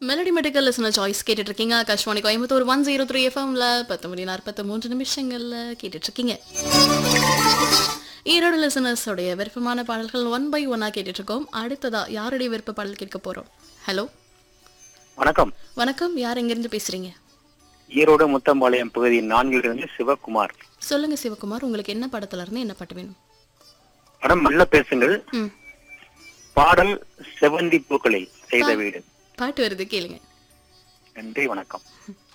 Melody medical listener choice கேட்டுட்டு இருக்கீங்க. ஆகாஷ்வாணி கோயம்புத்தூர் 103 எஃப்எம்ல 10:43 நிமிஷங்கள்ல கேட்டுட்டு இருக்கீங்க. ஈரோடு லிசனர்ஸோடைய விருப்பமான பாடல்கள் 1 by 1 கேட்டுட்டு இருக்கோம். அடுத்ததா யாருடைய விருப்ப பாடல் கேட்க போறோம்? ஹலோ, வணக்கம். வணக்கம். யார் எங்கிருந்து பேசுறீங்க? ஈரோடு முத்தம்பாளையம் பகுதி 4 சிவகுமார். சொல்லுங்க சிவகுமார், உங்களுக்கு என்ன படத்துல இருந்து என்ன பாட்டு வேணும்? படம் நல்ல பேசுங்கள். பாடல் செவந்தி பூக்களை செய்த வீடு. பாட்டு வருது, கேளுங்க. நன்றி, வணக்கம்.